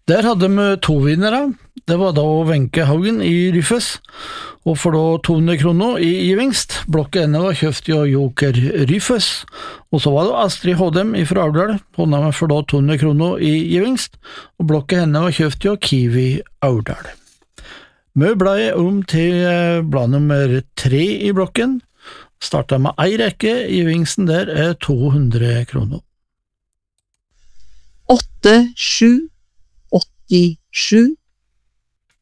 Der hadde vi to vinnere. Det var da Wenche Haugen i Ryfes, og for da 200 kroner i gevinst. Blokket henne var kjøpt av Joker Ryfes, og så var det Astrid Hådem fra Aurdal. Hun hadde for da 200 kroner i gevinst, og blokket henne var kjøpt av Kiwi Aurdal. Vi ble om til blad nummer 3 i blokken. Startet med ei rekke, gevinsten der 200 kroner. 8, 7, 87,